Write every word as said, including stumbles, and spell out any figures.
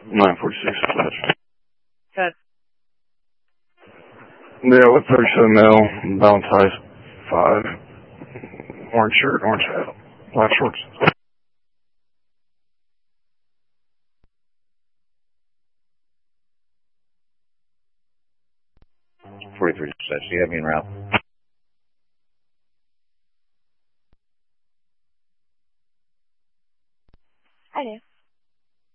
nine forty-six dispatch. Good. Yeah, with thirty-seven mil, balanced height, five. Orange shirt, orange hat, black shorts. forty-three dispatch. Do you have me en route?